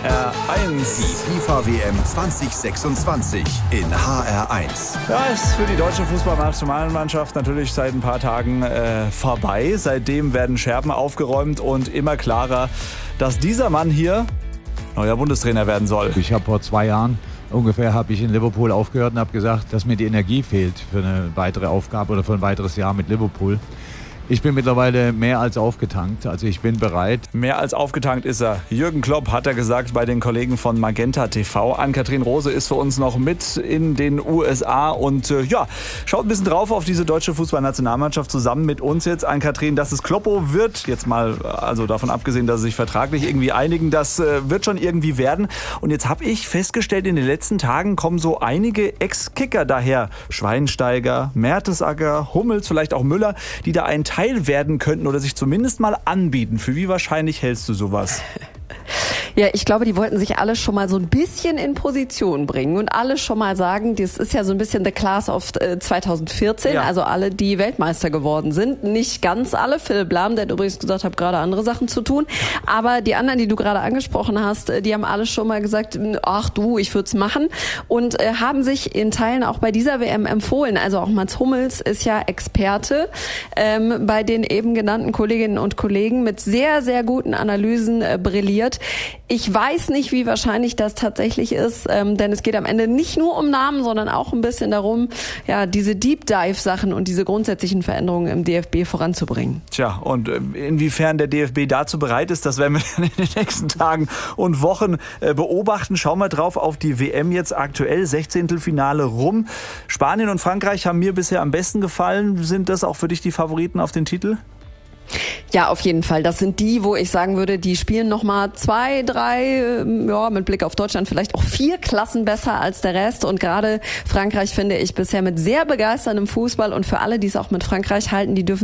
HR1. Die FIFA-WM 2026 in HR1. Ja, ist für die deutsche Fußballnationalmannschaft natürlich seit ein paar Tagen vorbei. Seitdem werden Scherben aufgeräumt und immer klarer, dass dieser Mann hier neuer Bundestrainer werden soll. Ich habe vor 2 Jahren ungefähr in Liverpool aufgehört und habe gesagt, dass mir die Energie fehlt für eine weitere Aufgabe oder für ein weiteres Jahr mit Liverpool. Ich bin mittlerweile mehr als aufgetankt, also ich bin bereit. Mehr als aufgetankt ist er. Jürgen Klopp hat er gesagt bei den Kollegen von Magenta TV. Ann-Kathrin Rose ist für uns noch mit in den USA und schaut ein bisschen drauf auf diese deutsche Fußballnationalmannschaft zusammen mit uns jetzt. Ann-Kathrin, dass es Kloppo wird, jetzt mal also davon abgesehen, dass sie sich vertraglich irgendwie einigen, das wird schon irgendwie werden. Und jetzt habe ich festgestellt, in den letzten Tagen kommen so einige Ex-Kicker daher. Schweinsteiger, Mertesacker, Hummels, vielleicht auch Müller, die da einen Teil werden könnten oder sich zumindest mal anbieten. Für wie wahrscheinlich hältst du sowas? Ja, ich glaube, die wollten sich alle schon mal so ein bisschen in Position bringen und alle schon mal sagen, das ist ja so ein bisschen the class of 2014, also alle, die Weltmeister geworden sind. Nicht ganz alle. Philipp Lahm, der hat übrigens gesagt, hat gerade andere Sachen zu tun. Aber die anderen, die du gerade angesprochen hast, die haben alle schon mal gesagt, ach du, ich würde es machen. Und haben sich in Teilen auch bei dieser WM empfohlen. Also auch Mats Hummels ist ja Experte bei den eben genannten Kolleginnen und Kollegen mit sehr, sehr guten Analysen brilliert. Ich weiß nicht, wie wahrscheinlich das tatsächlich ist, denn es geht am Ende nicht nur um Namen, sondern auch ein bisschen darum, ja, diese Deep-Dive-Sachen und diese grundsätzlichen Veränderungen im DFB voranzubringen. Tja, und inwiefern der DFB dazu bereit ist, das werden wir in den nächsten Tagen und Wochen beobachten. Schauen wir drauf auf die WM jetzt aktuell, 16. Finale rum. Spanien und Frankreich haben mir bisher am besten gefallen. Sind das auch für dich die Favoriten auf den Titel? Ja, auf jeden Fall. Das sind die, wo ich sagen würde, die spielen nochmal 2, 3, mit Blick auf Deutschland vielleicht auch 4 Klassen besser als der Rest. Und gerade Frankreich finde ich bisher mit sehr begeisterndem Fußball. Und für alle, die es auch mit Frankreich halten, die dürfen